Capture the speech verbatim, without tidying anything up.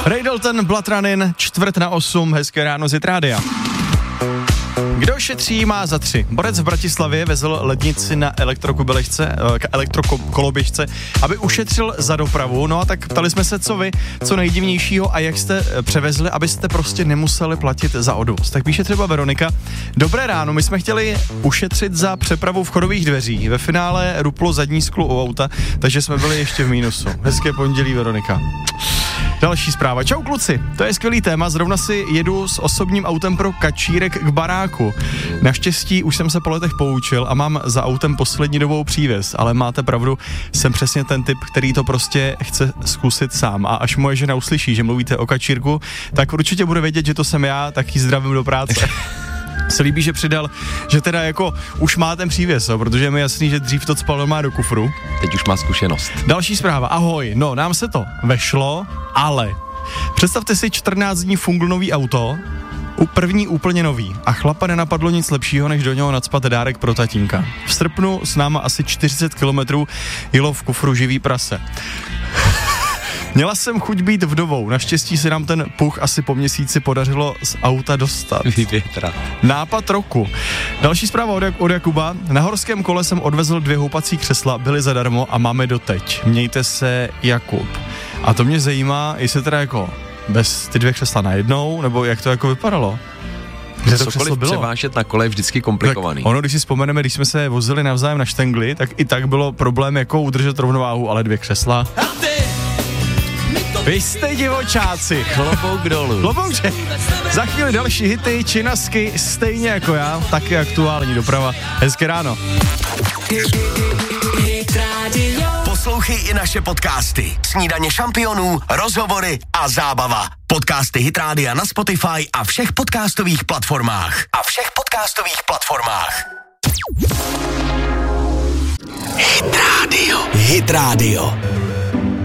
Ray Dalton, Blood Running, čtvrt na osm, hezké ráno z Hitrádia. Kdo šetří, má za tři. Borec v Bratislavě vezl lednici na elektrokoběžce, elektrokoloběžce, aby ušetřil za dopravu. No a tak ptali jsme se, co vy, co nejdivnějšího a jak jste převezli, abyste prostě nemuseli platit za odvoz. Tak píše třeba Veronika. Dobré ráno, my jsme chtěli ušetřit za přepravu vchodových dveří. Ve finále ruplo zadní sklo u auta, takže jsme byli ještě v mínusu. Hezké pondělí, Veronika. Další zpráva. Čau kluci, to je skvělý téma, zrovna si jedu s osobním autem pro kačírek k baráku. Naštěstí už jsem se po letech poučil a mám za autem poslední dobou přívěs, ale máte pravdu, jsem přesně ten typ, který to prostě chce zkusit sám. A až moje žena uslyší, že mluvíte o kačírku, tak určitě bude vědět, že to jsem já, tak ji zdravím do práce. Se líbí, že přidal, že teda jako už má ten přívěs, no, protože je mi jasný, že dřív to cpal má do kufru. Teď už má zkušenost. Další zpráva, ahoj, no nám se to vešlo, ale představte si čtrnáct dní fungl nový auto, u první úplně nový a chlapa nenapadlo nic lepšího, než do něho nacpat dárek pro tatínka. V srpnu s náma asi čtyřicet kilometrů jelo v kufru živý prase. Měla jsem chuť být vdovou, naštěstí se nám ten puch asi po měsíci podařilo z auta dostat. Vyvětrat. Nápad roku. Další zpráva od, od Jakuba. Na horském kole jsem odvezl dvě houpací křesla, byly zadarmo a máme doteď. Mějte se, Jakub. A to mě zajímá, jestli teda jako bez ty dvě křesla najednou, nebo jak to jako vypadalo? Kde to křeslo bylo? Převážet na kole je vždycky komplikovaný. Tak ono, když si vzpomeneme, když jsme se vozili navzájem na štengli, tak i tak bylo problém jako udržet rovnováhu, ale dvě křesla. Vy jste divočáci. Klobouk dolů. Klobouk, že? Za chvíli další hity, činasky, stejně jako já, taky aktuální doprava. Hezké ráno. Poslouchej i naše podcasty. Snídaně šampionů, rozhovory a zábava. Podcasty Hit Rádia na Spotify a všech podcastových platformách. A všech podcastových platformách. Hit Radio. Hit Radio.